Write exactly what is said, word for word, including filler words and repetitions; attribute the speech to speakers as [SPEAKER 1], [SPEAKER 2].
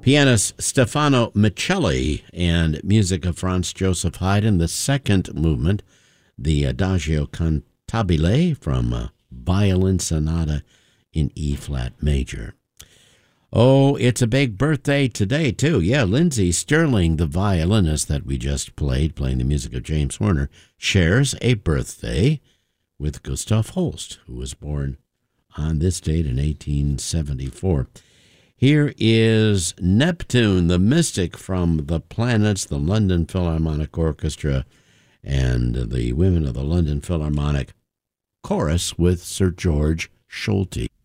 [SPEAKER 1] Pianist Stefano Michelli and music of Franz Joseph Haydn. The second movement, the Adagio Cantabile from a Violin Sonata in E-flat major. Oh, it's a big birthday today, too. Yeah, Lindsey Stirling, the violinist that we just played, playing the music of James Horner, shares a birthday with Gustav Holst, who was born on this date in eighteen seventy-four. Here is Neptune, the Mystic from The Planets, the London Philharmonic Orchestra, and the Women of the London Philharmonic Chorus with Sir George Solti.